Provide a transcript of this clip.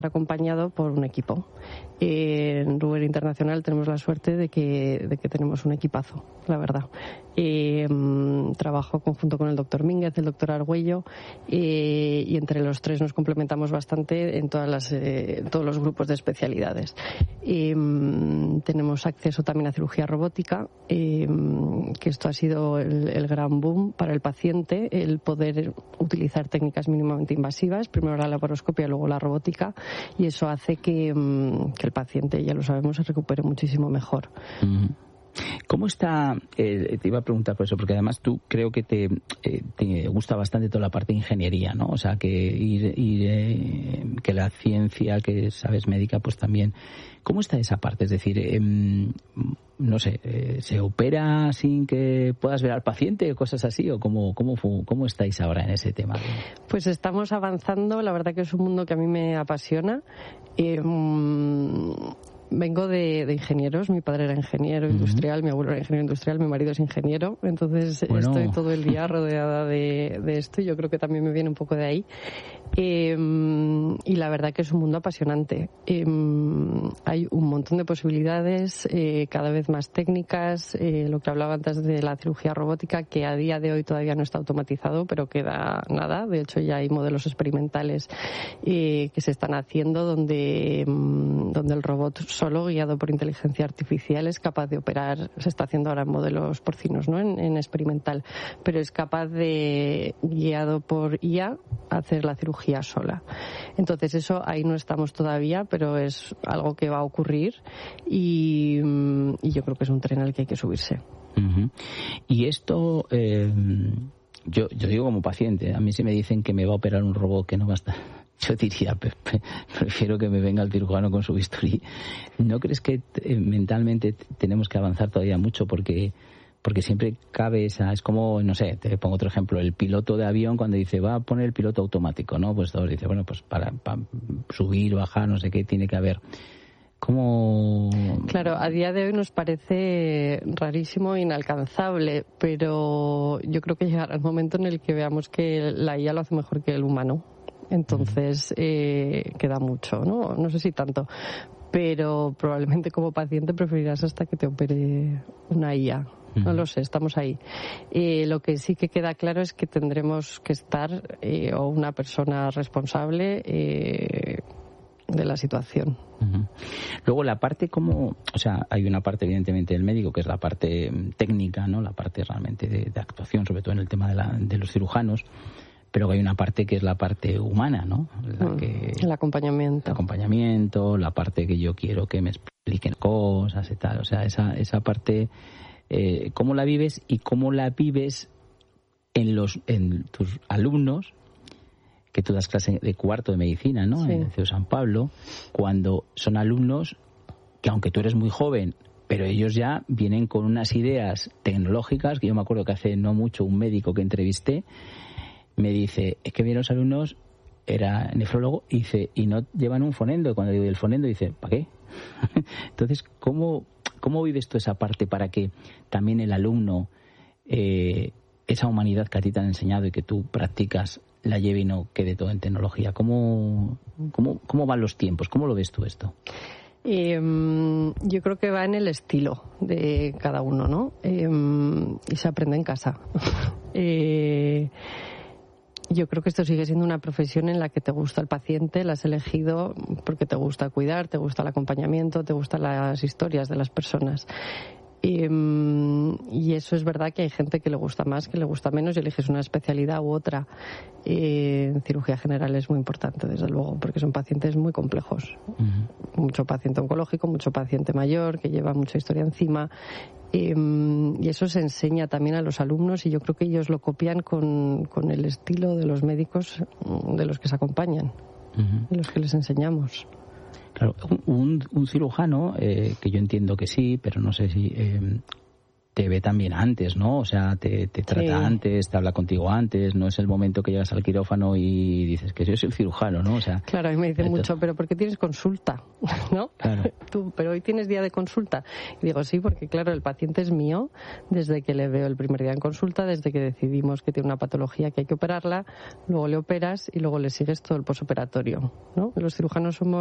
acompañado por un equipo. En Ruber Internacional tenemos la suerte de que tenemos un equipazo, la verdad. Trabajo conjunto con el doctor Mínguez, el doctor Argüello, y entre los tres nos complementamos bastante en todos los grupos de especialidades. Tenemos acceso también a cirugía robótica, que esto ha sido el gran boom para el paciente, el poder utilizar técnicas mínimamente invasivas, primero la laparoscopia, luego la robótica, y eso hace que el paciente, ya lo sabemos, se recupere muchísimo mejor. ¿Cómo está? Te iba a preguntar por eso, porque además tú creo que te gusta bastante toda la parte de ingeniería, ¿no? O sea, que que la ciencia, que sabes médica, pues también. ¿Cómo está esa parte? Es decir, no sé, ¿se opera sin que puedas ver al paciente o cosas así? ¿O cómo estáis ahora en ese tema? Pues estamos avanzando, la verdad que es un mundo que a mí me apasiona. Vengo de ingenieros, mi padre era ingeniero industrial, mi abuelo era ingeniero industrial, mi marido es ingeniero, entonces estoy todo el día rodeada de esto y yo creo que también me viene un poco de ahí. Y la verdad que es un mundo apasionante. Hay un montón de posibilidades, cada vez más técnicas, lo que hablaba antes de la cirugía robótica, que a día de hoy todavía no está automatizado, pero queda nada. De hecho, ya hay modelos experimentales que se están haciendo donde el robot solo, guiado por inteligencia artificial, es capaz de operar. Se está haciendo ahora en modelos porcinos, ¿no? En experimental, pero es capaz de, guiado por IA, hacer la cirugía sola. Entonces eso ahí no estamos todavía, pero es algo que va a ocurrir y yo creo que es un tren al que hay que subirse. Y esto, yo digo como paciente, a mí si me dicen que me va a operar un robot que no va a estar, yo diría, prefiero que me venga el cirujano con su bisturí. ¿No crees que mentalmente tenemos que avanzar todavía mucho? Porque siempre cabe esa, es como, no sé, te pongo otro ejemplo, el piloto de avión cuando dice va a poner el piloto automático, ¿no? Pues todos dicen, bueno, pues para subir, bajar, no sé qué, tiene que haber. ¿Cómo? Claro, a día de hoy nos parece rarísimo e inalcanzable, pero yo creo que llegará el momento en el que veamos que la IA lo hace mejor que el humano. Entonces queda mucho, ¿no? No sé si tanto, pero probablemente como paciente preferirás hasta que te opere una IA. No lo sé, estamos ahí. Lo que sí que queda claro es que tendremos que estar, o una persona responsable de la situación. Luego la parte o sea, hay una parte evidentemente del médico que es la parte técnica, ¿no? La parte realmente de actuación, sobre todo en el tema de los cirujanos, pero hay una parte que es la parte humana, ¿no? El acompañamiento. El acompañamiento, la parte que yo quiero que me expliquen cosas y tal. O sea, esa parte, ¿cómo la vives y cómo la vives en tus alumnos? Que tú das clase de cuarto de medicina, ¿no? Sí. En el CEU San Pablo, cuando son alumnos que, aunque tú eres muy joven, pero ellos ya vienen con unas ideas tecnológicas, que yo me acuerdo que hace no mucho un médico que entrevisté me dice, es que vienen los alumnos, era nefrólogo, y dice, y no llevan un fonendo. Cuando digo el fonendo, dice, ¿para qué? Entonces, ¿cómo vives tú esa parte para que también el alumno, esa humanidad que a ti te han enseñado y que tú practicas, la lleve y no quede todo en tecnología? ¿Cómo van los tiempos? ¿Cómo lo ves tú esto? Yo creo que va en el estilo de cada uno, ¿no? Y se aprende en casa. Yo creo que esto sigue siendo una profesión en la que te gusta el paciente, la has elegido porque te gusta cuidar, te gusta el acompañamiento, te gustan las historias de las personas. Y eso es verdad que hay gente que le gusta más, que le gusta menos y eliges una especialidad u otra. En cirugía general es muy importante, desde luego, porque son pacientes muy complejos. Mucho paciente oncológico, mucho paciente mayor que lleva mucha historia encima. Y eso se enseña también a los alumnos y yo creo que ellos lo copian con el estilo de los médicos de los que se acompañan, de los que les enseñamos. Claro, un cirujano, que yo entiendo que sí, pero no sé si te ve también antes, ¿no? O sea, te trata antes, te habla contigo antes, no es el momento que llegas al quirófano y dices que yo soy el cirujano, ¿no? O sea, claro, a mí me dicen mucho, pero ¿por qué tienes consulta? ¿No? Claro. Tú, pero hoy tienes día de consulta. Y digo, sí, porque claro, el paciente es mío desde que le veo el primer día en consulta, desde que decidimos que tiene una patología que hay que operarla, luego le operas y luego le sigues todo el posoperatorio, ¿no? Los cirujanos somos